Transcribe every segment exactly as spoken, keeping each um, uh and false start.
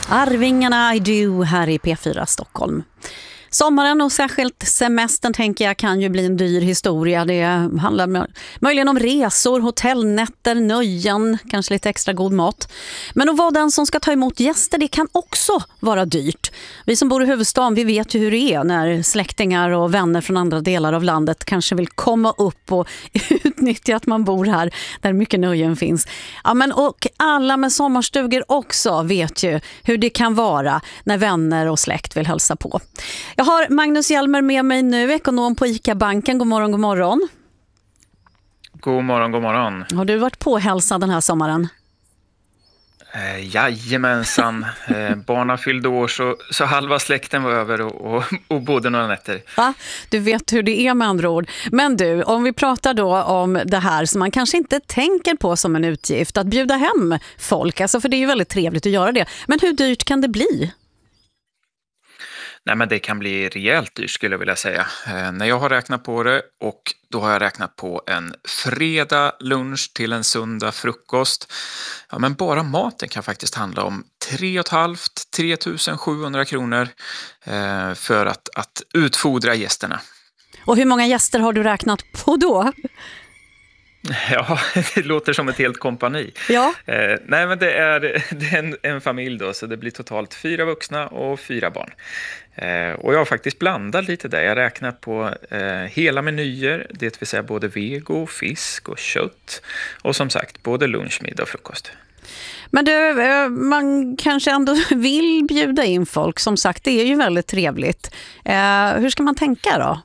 Arvingarna I Do här i P fyra Stockholm. Sommaren och särskilt semestern tänker jag kan ju bli en dyr historia. Det handlar möjligen om resor, hotellnätter, nöjen, kanske lite extra god mat. Men att vara den som ska ta emot gäster, det kan också vara dyrt. Vi som bor i huvudstaden, vi vet ju hur det är när släktingar och vänner från andra delar av landet kanske vill komma upp och utnyttja att man bor här där mycket nöjen finns. Ja, men och alla med sommarstugor också vet ju hur det kan vara när vänner och släkt vill hälsa på. Jag har Magnus Hjelmer med mig nu, ekonom på ICA-banken. God morgon, god morgon. God morgon, god morgon. Har du varit påhälsad den här sommaren? Eh, jajamensan. Eh, barnen fyllde år så, så halva släkten var över och, och, och bodde några nätter. Va? Du vet hur det är med andra ord. Men du, om vi pratar då om det här som man kanske inte tänker på som en utgift, att bjuda hem folk. Alltså för det är ju väldigt trevligt att göra det. Men hur dyrt kan det bli? Nej, men det kan bli rejält dyrt skulle jag vilja säga. Eh, när jag har räknat på det, och då har jag räknat på en fredag lunch till en söndag frukost. Ja, men bara maten kan faktiskt handla om tre och halvt till tre tusen sjuhundra kronor eh, för att, att utfodra gästerna. Och hur många gäster har du räknat på då? Ja, det låter som ett helt kompani. Ja. Eh, nej, men det är, det är en, en familj då, så det blir totalt fyra vuxna och fyra barn. Eh, och jag har faktiskt blandat lite där. Jag räknar på eh, hela menyer, det vill säga både vego, fisk och kött. Och som sagt, både lunch, middag och frukost. Men du, man kanske ändå vill bjuda in folk. Som sagt, det är ju väldigt trevligt. Eh, hur ska man tänka då?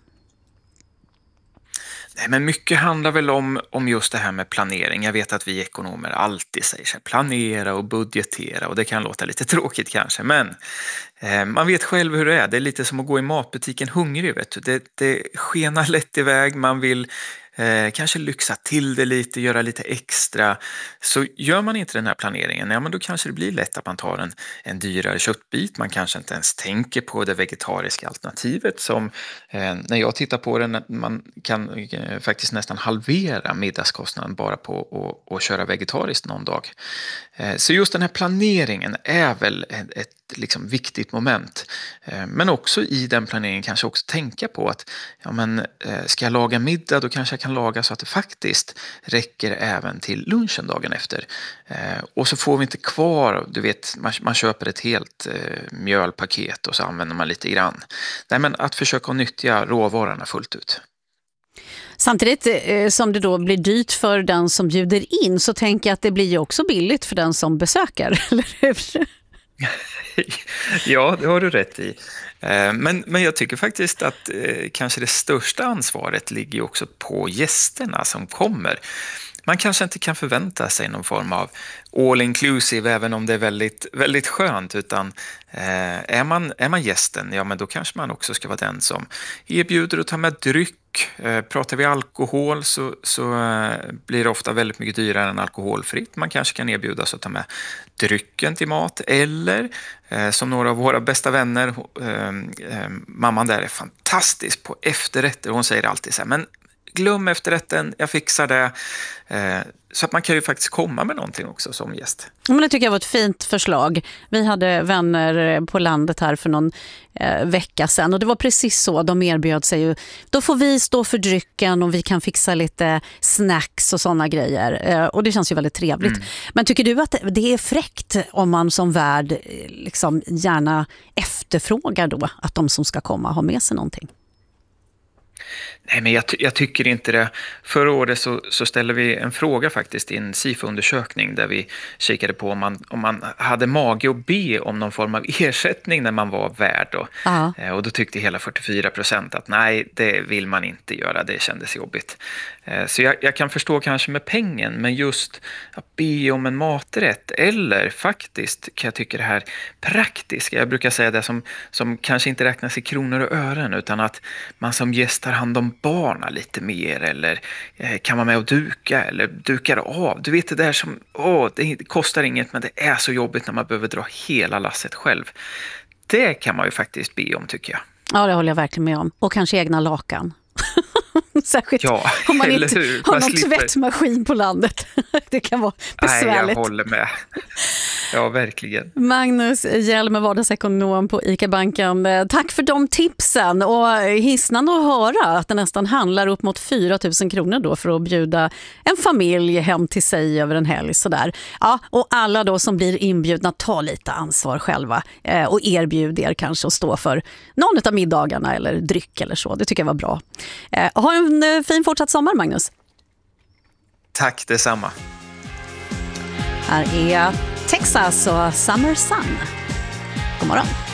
Nej, men mycket handlar väl om, om just det här med planering. Jag vet att vi ekonomer alltid säger så här, planera och budgetera, och det kan låta lite tråkigt kanske, men eh, man vet själv hur det är. Det är lite som att gå i matbutiken hungrig, vet du. Det, det skenar lätt iväg, man vill Eh, kanske lyxa till det lite, göra lite extra. Så gör man inte den här planeringen, ja, men då kanske det blir lätt att man tar en, en dyrare köttbit. Man kanske inte ens tänker på det vegetariska alternativet som eh, när jag tittar på det, man kan eh, faktiskt nästan halvera middagskostnaden bara på att, att köra vegetariskt någon dag. Eh, så just den här planeringen är väl ett, ett liksom viktigt moment. Eh, men också i den planeringen kanske också tänka på att ja, men, eh, ska jag laga middag, då kanske jag kan laga så att det faktiskt räcker även till lunchen dagen efter. Eh, och så får vi inte kvar, du vet, man, man köper ett helt eh, mjölpaket och så använder man lite grann. Nej, men att försöka nyttja råvarorna fullt ut. Samtidigt eh, som det då blir dyrt för den som bjuder in, så tänker jag att det blir ju också billigt för den som besöker, eller hur? Ja, det har du rätt i. Men, men jag tycker faktiskt att eh, kanske det största ansvaret ligger också på gästerna som kommer. Man kanske inte kan förvänta sig någon form av all inclusive, även om det är väldigt, väldigt skönt, utan eh, är, man, är man gästen, ja, men då kanske man också ska vara den som erbjuder att ta med dryck. Eh, pratar vi alkohol så, så eh, blir det ofta väldigt mycket dyrare än alkoholfritt. Man kanske kan erbjudas att ta med drycken till mat, eller eh, som några av våra bästa vänner, eh, eh, mamman där är fantastisk på efterrätter. Hon säger alltid så här, men glöm efterrätten, jag fixar det. Eh, så att man kan ju faktiskt komma med någonting också som gäst. Men det tycker jag var ett fint förslag. Vi hade vänner på landet här för någon eh, vecka sedan, och det var precis så. De erbjöd sig ju, då får vi stå för drycken och vi kan fixa lite snacks och sådana grejer. Eh, och det känns ju väldigt trevligt. Mm. Men tycker du att det är fräckt om man som värd liksom gärna efterfrågar då att de som ska komma har med sig någonting? Nej, men jag, jag tycker inte det. Förra året så, så ställde vi en fråga faktiskt i en SIFO-undersökning där vi kikade på om man, om man hade mage att be om någon form av ersättning när man var värd. Då. Uh-huh. Och då tyckte hela fyrtiofyra procent att nej, det vill man inte göra, det kändes jobbigt. Så jag, jag kan förstå kanske med pengen, men just att be om en maträtt, eller faktiskt kan jag tycka det här praktiska. Jag brukar säga det som, som kanske inte räknas i kronor och ören, utan att man som gäst tar hand om barnen lite mer, eller eh, kan vara med och duka eller dukar av. Du vet det där som, åh, det kostar inget men det är så jobbigt när man behöver dra hela lasset själv. Det kan man ju faktiskt be om, tycker jag. Ja, det håller jag verkligen med om. Och kanske egna lakan. Särskilt ja, om man inte hur? har man någon slipper... tvättmaskin på landet. Det kan vara besvärligt. Nej, jag håller med. Ja, verkligen. Magnus Hjelm, vardagsekonom på ICA-banken. Tack för de tipsen, och hisnande att höra att det nästan handlar upp mot fyra tusen kronor då för att bjuda en familj hem till sig över en helg. Sådär. Ja, och alla då som blir inbjudna, ta lite ansvar själva eh, och erbjud er kanske att stå för någon av middagarna eller dryck eller så. Det tycker jag var bra. Eh, ha en eh, fin fortsatt sommar, Magnus. Tack, detsamma. Här är Texas och Summer Sun. God morgon.